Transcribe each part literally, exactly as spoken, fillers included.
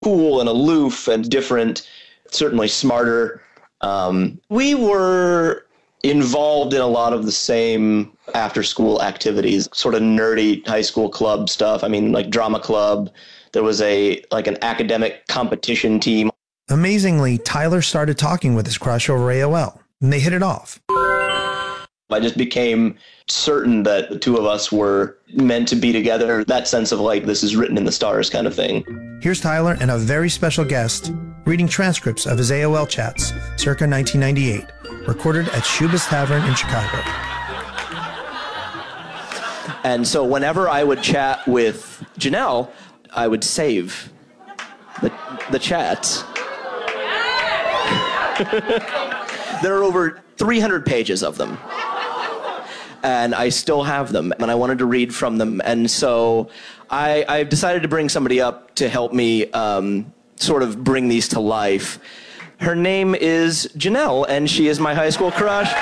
cool and aloof and different, certainly smarter. Um, we were involved in a lot of the same after-school activities, sort of nerdy high school club stuff. I mean, like drama club. There was a like an academic competition team. Amazingly, Tyler started talking with his crush over A O L, and they hit it off. I just became certain that the two of us were meant to be together. That sense of like, this is written in the stars kind of thing. Here's Tyler and a very special guest reading transcripts of his A O L chats circa nineteen ninety-eight, recorded at Shuba's Tavern in Chicago. And so whenever I would chat with Janelle, I would save the, the chats. There are over three hundred pages of them. And I still have them, and I wanted to read from them. And so I, I've decided to bring somebody up to help me um, sort of bring these to life. Her name is Janelle, and she is my high school crush.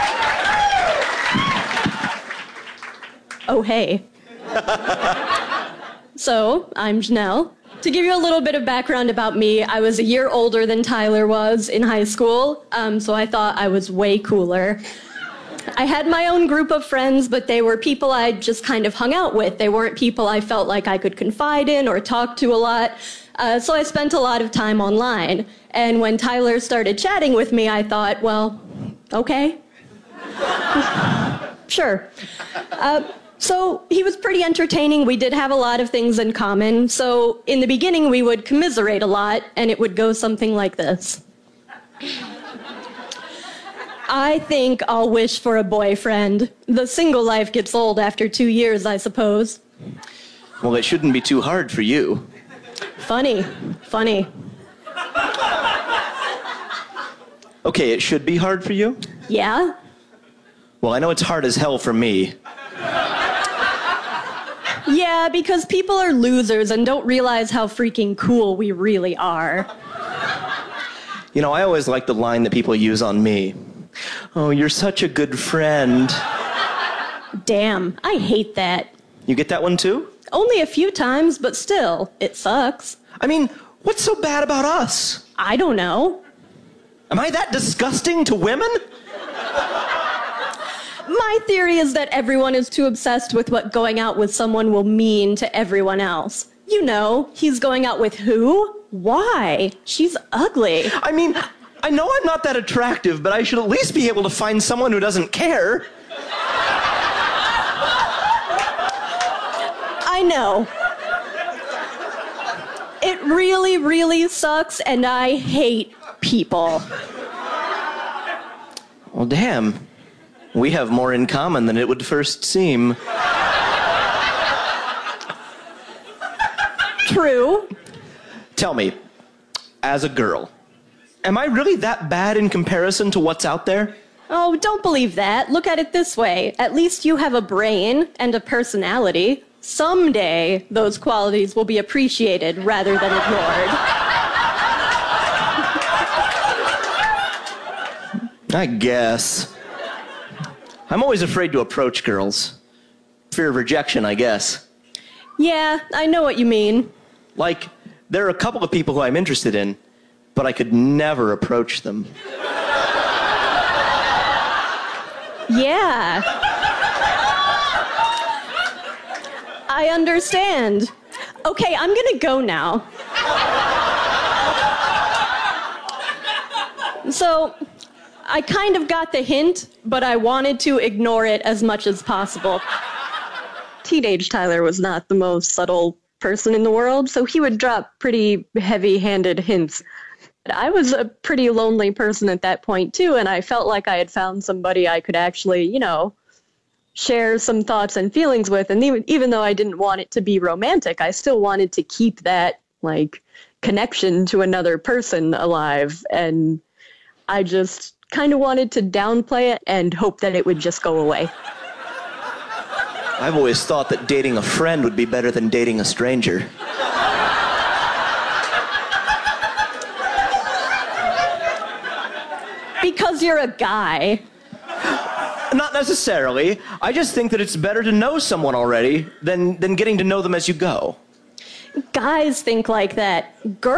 Oh, hey. So, I'm Janelle. To give you a little bit of background about me, I was a year older than Tyler was in high school, um, so I thought I was way cooler. I had my own group of friends, but they were people I just kind of hung out with. They weren't people I felt like I could confide in or talk to a lot. Uh, so I spent a lot of time online. And when Tyler started chatting with me, I thought, well, okay. Sure. Uh, so he was pretty entertaining. We did have a lot of things in common. So in the beginning, we would commiserate a lot, and it would go something like this. I think I'll wish for a boyfriend. The single life gets old after two years, I suppose. Well, it shouldn't be too hard for you. Funny, funny. Okay, it should be hard for you? Yeah? Well, I know it's hard as hell for me. Yeah, because people are losers and don't realize how freaking cool we really are. You know, I always like the line that people use on me. Oh, you're such a good friend. Damn, I hate that. You get that one too? Only a few times, but still, it sucks. I mean, what's so bad about us? I don't know. Am I that disgusting to women? My theory is that everyone is too obsessed with what going out with someone will mean to everyone else. You know, he's going out with who? Why? She's ugly. I mean, I know I'm not that attractive, but I should at least be able to find someone who doesn't care. I know. It really, really sucks, and I hate people. Well, damn. We have more in common than it would first seem. True. Tell me, as a girl, am I really that bad in comparison to what's out there? Oh, don't believe that. Look at it this way. At least you have a brain and a personality. Someday, those qualities will be appreciated rather than ignored. I guess. I'm always afraid to approach girls. Fear of rejection, I guess. Yeah, I know what you mean. Like, there are a couple of people who I'm interested in, but I could never approach them. Yeah. I understand. Okay, I'm gonna go now. So, I kind of got the hint, but I wanted to ignore it as much as possible. Teenage Tyler was not the most subtle person in the world, so he would drop pretty heavy-handed hints. I was a pretty lonely person at that point, too, and I felt like I had found somebody I could actually, you know, share some thoughts and feelings with. And even, even though I didn't want it to be romantic, I still wanted to keep that, like, connection to another person alive. And I just kind of wanted to downplay it and hope that it would just go away. I've always thought that dating a friend would be better than dating a stranger. Because you're a guy. Not necessarily. I just think that it's better to know someone already than, than getting to know them as you go. guys think like that. Girls